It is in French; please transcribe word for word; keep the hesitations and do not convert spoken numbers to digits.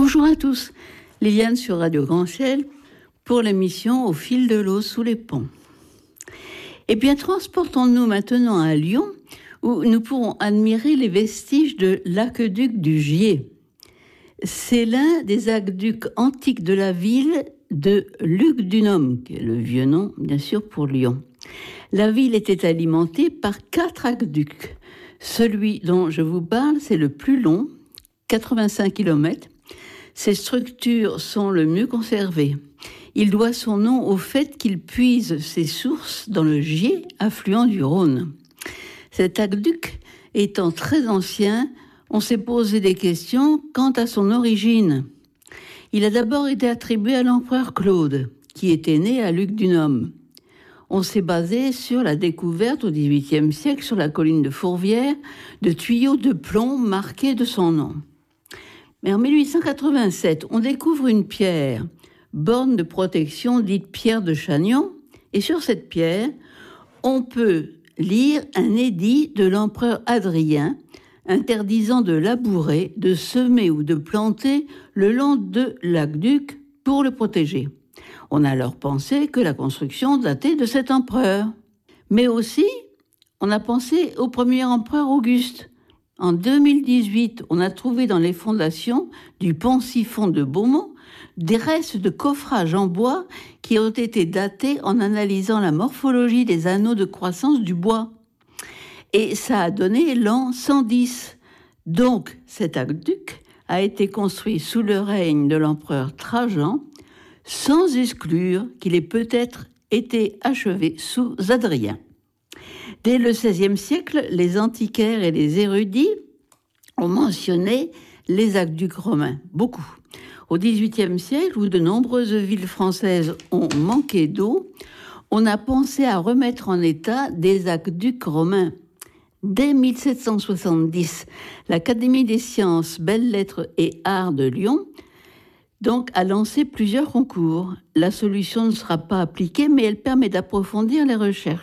Bonjour à tous, Liliane sur Radio Grand Ciel pour l'émission Au fil de l'eau sous les ponts. Eh bien, transportons-nous maintenant à Lyon où nous pourrons admirer les vestiges de l'aqueduc du Gier. C'est l'un des aqueducs antiques de la ville de Lugdunum, qui est le vieux nom, bien sûr, pour Lyon. La ville était alimentée par quatre aqueducs. Celui dont je vous parle, c'est le plus long, quatre-vingt-cinq kilomètres. Ces structures sont le mieux conservées. Il doit son nom au fait qu'il puise ses sources dans le Gier, affluent du Rhône. Cet aqueduc étant très ancien, on s'est posé des questions quant à son origine. Il a d'abord été attribué à l'empereur Claude, qui était né à Lugdunum. On s'est basé sur la découverte au dix-huitième siècle, sur la colline de Fourvière, de tuyaux de plomb marqués de son nom. Mais en mille huit cent quatre-vingt-sept, on découvre une pierre, borne de protection dite pierre de Chagnon, et sur cette pierre, on peut lire un édit de l'empereur Adrien interdisant de labourer, de semer ou de planter le long de l'aqueduc pour le protéger. On a alors pensé que la construction datait de cet empereur. Mais aussi, on a pensé au premier empereur Auguste. En deux mille dix-huit, on a trouvé dans les fondations du pont-siphon de Beaumont des restes de coffrages en bois qui ont été datés en analysant la morphologie des anneaux de croissance du bois. Et ça a donné l'an cent dix. Donc, cet aqueduc a été construit sous le règne de l'empereur Trajan, sans exclure qu'il ait peut-être été achevé sous Adrien. Dès le seizième siècle, les antiquaires et les érudits ont mentionné les aqueducs romains, beaucoup. Au dix-huitième siècle, où de nombreuses villes françaises ont manqué d'eau, on a pensé à remettre en état des aqueducs romains. Dès mille sept cent soixante-dix, l'Académie des sciences, belles-lettres et arts de Lyon donc a lancé plusieurs concours. La solution ne sera pas appliquée, mais elle permet d'approfondir les recherches.